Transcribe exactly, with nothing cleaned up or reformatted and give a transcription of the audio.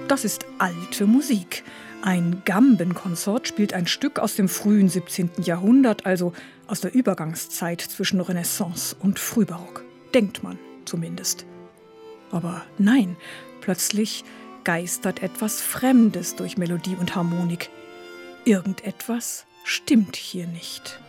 Das ist alte Musik. Ein Gambenkonsort spielt ein Stück aus dem frühen siebzehnten Jahrhundert, also aus der Übergangszeit zwischen Renaissance und Frühbarock. Denkt man zumindest. Aber nein, plötzlich geistert etwas Fremdes durch Melodie und Harmonik. Irgendetwas stimmt hier nicht.